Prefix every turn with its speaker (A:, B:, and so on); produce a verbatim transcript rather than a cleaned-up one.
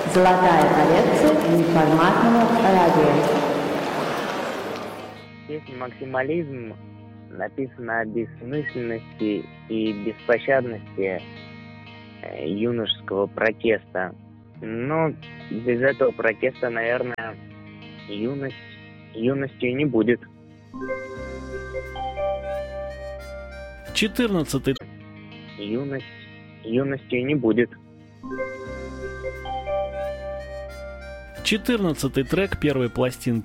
A: Золотая коллекция неформатного радио.
B: Песня «Максимализм» написана о бессмысленности и беспощадности юношеского протеста. Но без этого протеста, наверное, юность, юностью не будет.
C: четырнадцатый.
B: Юность, юностью не будет.
C: четырнадцатый трек первой пластинки